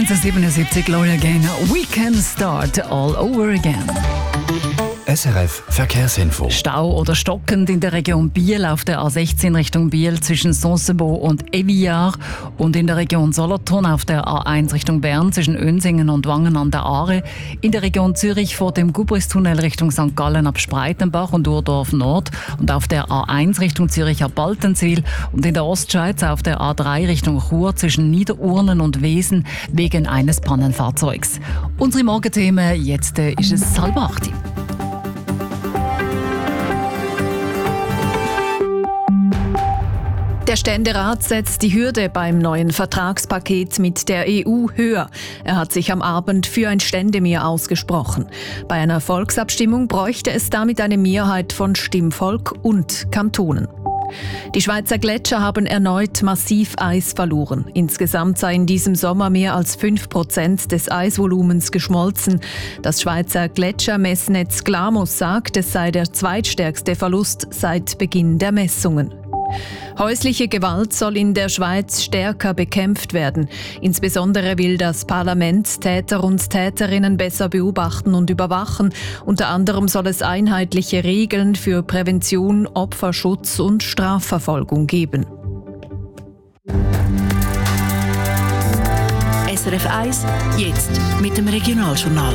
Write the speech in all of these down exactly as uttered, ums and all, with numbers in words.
neunzehnhundertsiebenundsiebzig, Gloria Gaynor, We Can Start All Over Again. S R F Verkehrsinfo. Stau oder stockend in der Region Biel auf der A sechzehn Richtung Biel zwischen Sonsebo und Eviar und in der Region Solothurn auf der A eins Richtung Bern zwischen Önsingen und Wangen an der Aare, in der Region Zürich vor dem Gubristunnel Richtung Sankt Gallen ab Spreitenbach und Urdorf Nord und auf der A eins Richtung Zürich ab Baltenswil und in der Ostschweiz auf der A drei Richtung Chur zwischen Niederurnen und Wesen wegen eines Pannenfahrzeugs. Unsere Morgenthemen, jetzt ist es halb acht. Der Ständerat setzt die Hürde beim neuen Vertragspaket mit der E U höher. Er hat sich am Abend für ein Ständemehr ausgesprochen. Bei einer Volksabstimmung bräuchte es damit eine Mehrheit von Stimmvolk und Kantonen. Die Schweizer Gletscher haben erneut massiv Eis verloren. Insgesamt sei in diesem Sommer mehr als fünf Prozent des Eisvolumens geschmolzen. Das Schweizer Gletschermessnetz Glamus sagt, es sei der zweitstärkste Verlust seit Beginn der Messungen. Häusliche Gewalt soll in der Schweiz stärker bekämpft werden. Insbesondere will das Parlament Täter und Täterinnen besser beobachten und überwachen. Unter anderem soll es einheitliche Regeln für Prävention, Opferschutz und Strafverfolgung geben. S R F eins, jetzt mit dem Regionaljournal.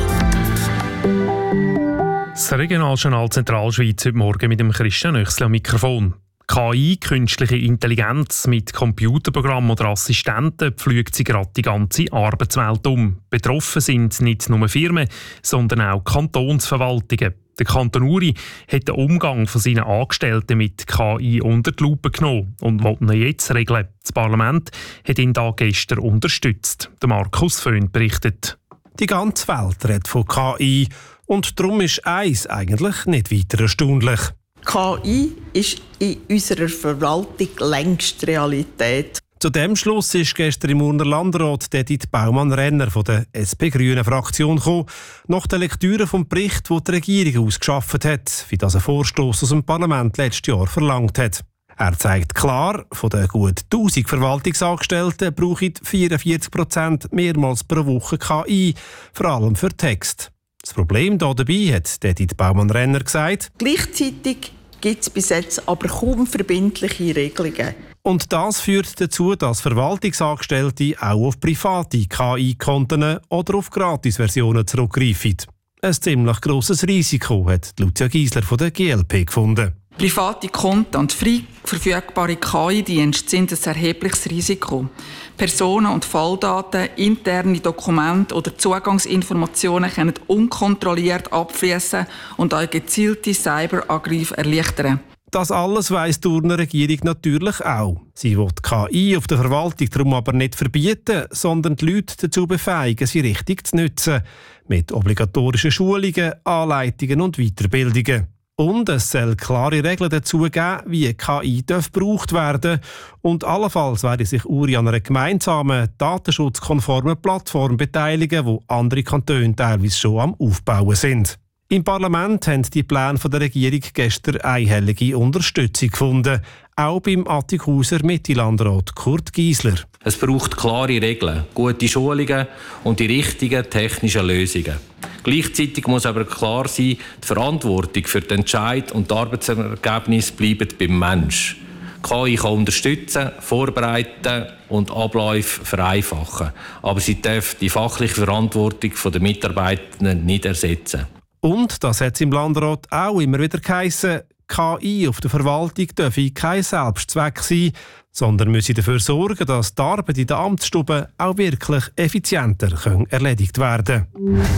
Das Regionaljournal Zentralschweiz heute Morgen mit dem Christian Nöchsli am Mikrofon. K I, künstliche Intelligenz mit Computerprogrammen oder Assistenten, pflügt sie gerade die ganze Arbeitswelt um. Betroffen sind nicht nur Firmen, sondern auch Kantonsverwaltungen. Der Kanton Uri hat den Umgang von seinen Angestellten mit K I unter die Lupe genommen und will ihn jetzt regeln. Das Parlament hat ihn da gestern unterstützt. Der Markus Föhn berichtet. Die ganze Welt redet von K I und darum ist eins eigentlich nicht weiter erstaunlich. K I ist in unserer Verwaltung längst Realität. Zu diesem Schluss ist gestern im Urner Landrat Edith Baumann-Renner von der S P-Grünen-Fraktion gekommen, nach der Lektüre vom Bericht, den die Regierung ausgeschafft hat, wie das ein Vorstoss aus dem Parlament letztes Jahr verlangt hat. Er zeigt klar, von den gut tausend Verwaltungsangestellten brauchen vierundvierzig Prozent mehrmals pro Woche K I, vor allem für Text. Das Problem dabei, hat Edith Baumann-Renner gesagt, gleichzeitig gibt es bis jetzt aber kaum verbindliche Regelungen. Und das führt dazu, dass Verwaltungsangestellte auch auf private K I-Konten oder auf Gratisversionen zurückgreifen. Ein ziemlich grosses Risiko, hat Lucia Giesler von der G L P gefunden. Private Konten und frei verfügbare K I-Dienste sind ein erhebliches Risiko. Personen- und Falldaten, interne Dokumente oder Zugangsinformationen können unkontrolliert abfließen und auch gezielte Cyberangriffe erleichtern. Das alles weiss die Urner Regierung natürlich auch. Sie will K I auf der Verwaltung darum aber nicht verbieten, sondern die Leute dazu befähigen, sie richtig zu nutzen. Mit obligatorischen Schulungen, Anleitungen und Weiterbildungen. Und es soll klare Regeln dazu geben, wie K I gebraucht werden darf. Und allenfalls werde sich Uri an einer gemeinsamen, datenschutzkonformen Plattform beteiligen, wo andere Kantone teilweise schon am Aufbauen sind. Im Parlament haben die Pläne der Regierung gestern einhellige Unterstützung gefunden. Auch beim Attighauser Mittelandrat Kurt Giesler. Es braucht klare Regeln, gute Schulungen und die richtigen technischen Lösungen. Gleichzeitig muss aber klar sein, die Verantwortung für den Entscheid und das Arbeitsergebnis bleiben beim Menschen. K I kann unterstützen, vorbereiten und Abläufe vereinfachen. Aber sie darf die fachliche Verantwortung der Mitarbeitenden nicht ersetzen. Und, das hat es im Landrat auch immer wieder geheissen, K I auf der Verwaltung dürfe kein Selbstzweck sein, sondern müsse dafür sorgen, dass die Arbeit in der Amtsstube auch wirklich effizienter erledigt werden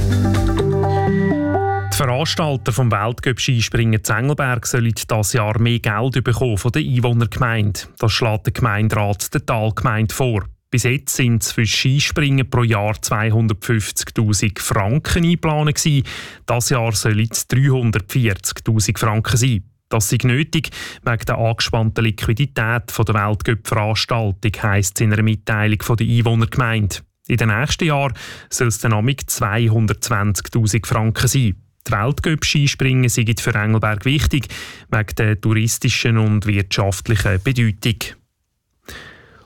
kann. Die Veranstalter vom Weltcup-Skispringen in Engelberg sollen dieses Jahr mehr Geld bekommen von der Einwohnergemeinde. Das schlägt der Gemeinderat der Talgemeinde vor. Bis jetzt sind es für Skispringen pro Jahr zweihundertfünfzigtausend Franken eingeplant gewesen. Dieses Jahr sollen es dreihundertvierzigtausend Franken sein. Das sei nötig wegen der angespannten Liquidität der Weltcup-Veranstaltung, heisst es in einer Mitteilung von der Einwohnergemeinde. In den nächsten Jahren soll es dann amig zweihundertzwanzigtausend Franken sein. Die Weltcup-Skispringen sind für Engelberg wichtig, wegen der touristischen und wirtschaftlichen Bedeutung.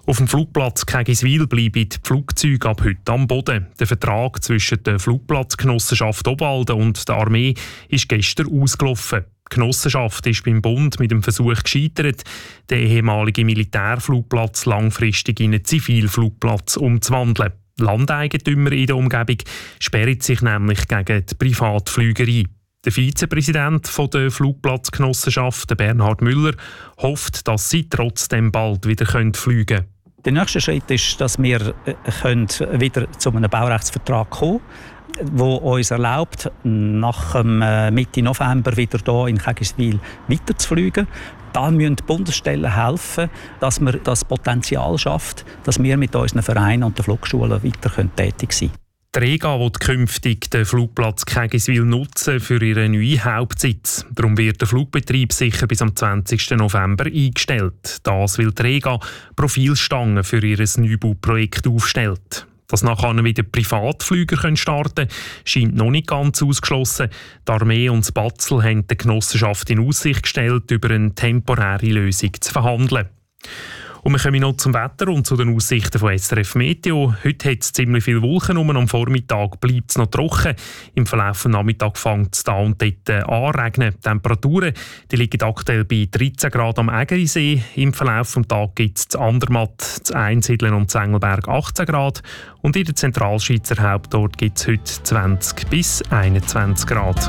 Auf dem Flugplatz Kegiswil bleiben die Flugzeuge ab heute am Boden. Der Vertrag zwischen der Flugplatzgenossenschaft Obwalden und der Armee ist gestern ausgelaufen. Die Genossenschaft ist beim Bund mit dem Versuch gescheitert, den ehemaligen Militärflugplatz langfristig in einen Zivilflugplatz umzuwandeln. Landeigentümer in der Umgebung sperren sich nämlich gegen die Privatflügerei. Der Vizepräsident der Flugplatzgenossenschaft, Bernhard Müller, hofft, dass sie trotzdem bald wieder fliegen können. Der nächste Schritt ist, dass wir wieder zu einem Baurechtsvertrag kommen können, der uns erlaubt, nach Mitte November wieder hier in Kegiswil weiterzufliegen. Da müssen die Bundesstellen helfen, dass man das Potenzial schafft, dass wir mit unseren Vereinen und den Flugschulen weiter tätig sein können. Die Rega will künftig den Flugplatz Kegiswil nutzen für ihren neuen Hauptsitz. Darum wird der Flugbetrieb sicher bis am zwanzigsten November eingestellt. Das, weil die Rega Profilstangen für ihr Neubauprojekt aufstellt. Dass nachher wieder Privatflüger starten können, scheint noch nicht ganz ausgeschlossen. Die Armee und das Batzel haben der Genossenschaft in Aussicht gestellt, über eine temporäre Lösung zu verhandeln. Und wir kommen noch zum Wetter und zu den Aussichten von S R F Meteo. Heute hat es ziemlich viele Wolken rum, am Vormittag bleibt es noch trocken. Im Verlauf des Nachmittags fängt es da und dort an regnen. Die Temperaturen die liegen aktuell bei dreizehn Grad am Ägerisee. Im Verlauf des Tages gibt es in Andermatt, in Einsiedeln und in Engelberg achtzehn Grad. Und in der Zentralschweizer Hauptort gibt es heute zwanzig bis einundzwanzig Grad.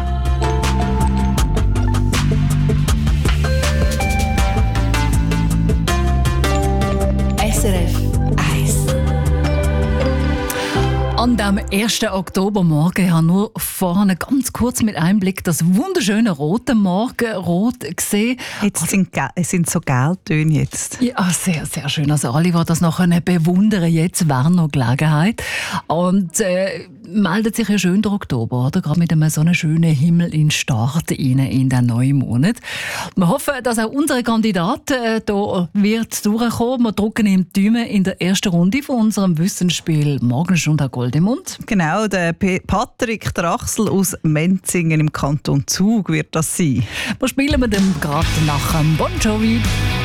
S R F eins. An dem ersten Oktobermorgen habe ich nur vorne ganz kurz mit Einblick das wunderschöne rote Morgenrot gesehen. Jetzt sind, sind so Gelbtöne jetzt. Ja, sehr, sehr schön. Also alle, die das noch bewundern können, jetzt wäre noch Gelegenheit. Und äh, meldet sich ja schön der Oktober, oder? Gerade mit einem so einen schönen Himmel in Start rein in den neuen Monat. Wir hoffen, dass auch unsere Kandidat äh, da wird durchkommen. Wir drücken ihm die Daumen in der ersten Runde von unserem Wissensspiel Morgenstunde Goldemund. Genau, der P- Patrick Drachsel aus Menzingen im Kanton Zug wird das sein. Wir spielen mit dem gerade nach dem Bon Jovi.